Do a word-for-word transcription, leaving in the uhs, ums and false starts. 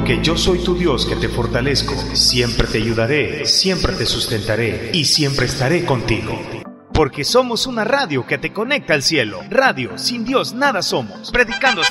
Porque yo soy tu Dios que te fortalezco, siempre te ayudaré, siempre te sustentaré y siempre estaré contigo. Porque somos una radio que te conecta al cielo. Radio, sin Dios nada somos. Predicando